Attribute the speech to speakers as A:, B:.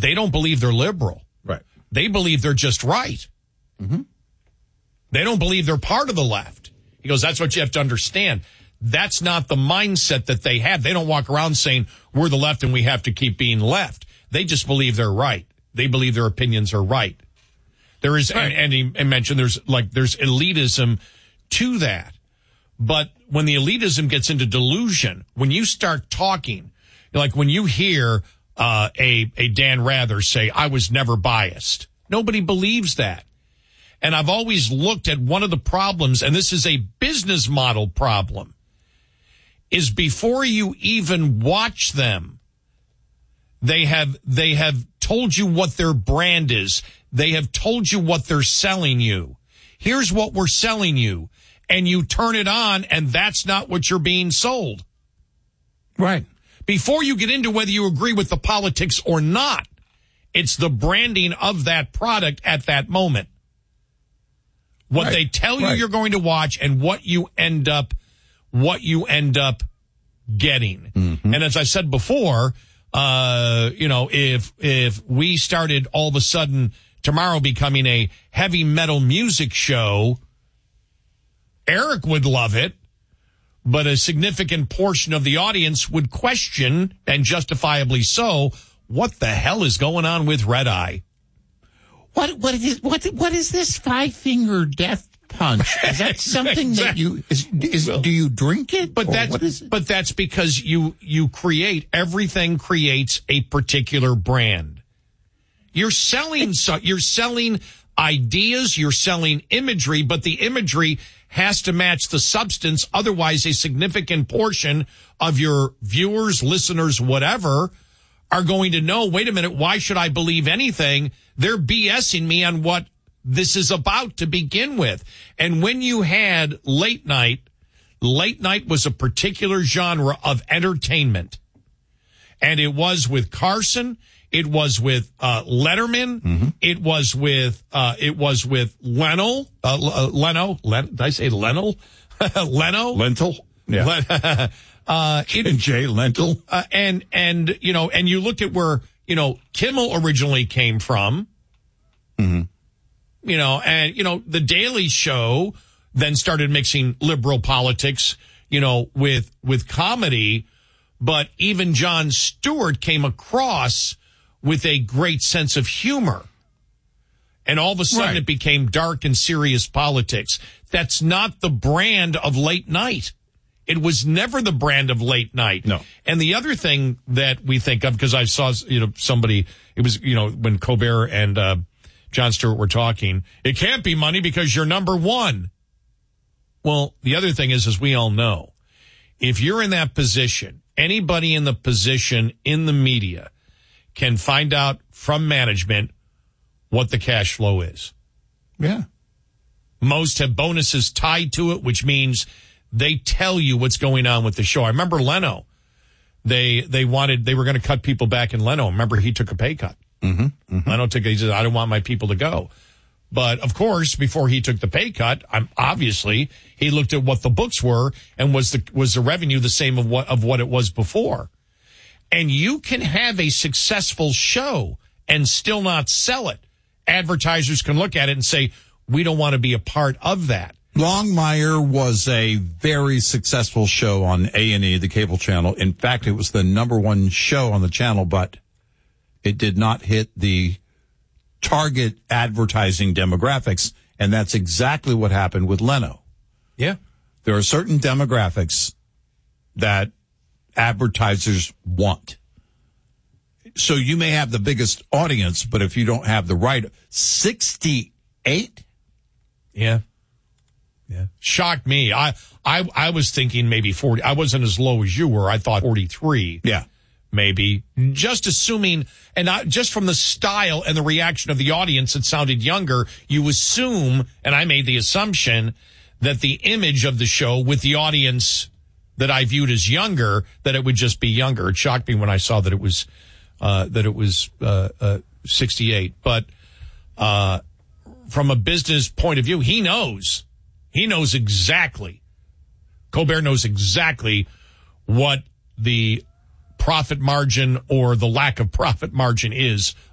A: they don't believe they're liberal.
B: Right.
A: They believe they're just right.
B: Mm-hmm.
A: They don't believe they're part of the left. He goes, that's what you have to understand. That's not the mindset that they have. They don't walk around saying, we're the left and we have to keep being left. They just believe they're right. They believe their opinions are right. There is, right. And he mentioned there's elitism to that. But when the elitism gets into delusion, when you start talking, like when you hear a Dan Rather say, I was never biased, nobody believes that. And I've always looked at one of the problems, and this is a business model problem, is before you even watch them, they have told you what their brand is. They have told you what they're selling you. Here's what we're selling you. And you turn it on, and that's not what you're being sold.
B: Right.
A: Before you get into whether you agree with the politics or not, it's the branding of that product at that moment. What they tell you you're going to watch and what you end up getting. Mm-hmm. And as I said before, if we started all of a sudden tomorrow becoming a heavy metal music show, Eric would love it, but a significant portion of the audience would question, and justifiably so, what the hell is going on with Red Eye?
B: What is this five-finger death punch? Is that something that you do you drink it?
A: But that's because you create, everything creates a particular brand. You're selling ideas, you're selling imagery, but the imagery has to match the substance. Otherwise, a significant portion of your viewers, listeners, whatever, are going to know, wait a minute, why should I believe anything? They're BSing me on what this is about to begin with. And when you had late night was a particular genre of entertainment. And it was with Carson. It was with Letterman. Mm-hmm. It was with Leno. Did I say Leno? Leno?
B: Lentil. Yeah. Jay Lentil.
A: And you look at where, Kimmel originally came from.
B: Mm-hmm.
A: The Daily Show then started mixing liberal politics, with comedy. But even Jon Stewart came across with a great sense of humor. And all of a sudden it became dark and serious politics. That's not the brand of late night. It was never the brand of late night.
B: No.
A: And the other thing that we think of, because I saw, somebody, it was, when Colbert and Jon Stewart were talking, it can't be money because you're number one. Well, the other thing is, as we all know, if you're in that position, anybody in the position in the media can find out from management what the cash flow is.
B: Yeah.
A: Most have bonuses tied to it, which means they tell you what's going on with the show. I remember Leno. They were going to cut people back in Leno. Remember, he took a pay cut.
B: Mm-hmm. Mm-hmm.
A: He said, I don't want my people to go. But of course, before he took the pay cut, obviously he looked at what the books were and was the revenue the same of what it was before. And you can have a successful show and still not sell it. Advertisers can look at it and say, we don't want to be a part of that.
B: Longmire was a very successful show on A&E, the cable channel. In fact, it was the number one show on the channel, but it did not hit the target advertising demographics, and that's exactly what happened with Leno.
A: Yeah.
B: There are certain demographics that advertisers want. So you may have the biggest audience, but if you don't have the right 68?
A: Yeah. Yeah. Shocked me. I was thinking maybe 40. I wasn't as low as you were. I thought 43.
B: Yeah.
A: Maybe. Just assuming, and just from the style and the reaction of the audience, it sounded younger. You assume, and I made the assumption, that the image of the show with the audience that I viewed as younger, that it would just be younger. It shocked me when I saw that it was 68. But from a business point of view, he knows exactly. Colbert knows exactly what the profit margin or the lack of profit margin is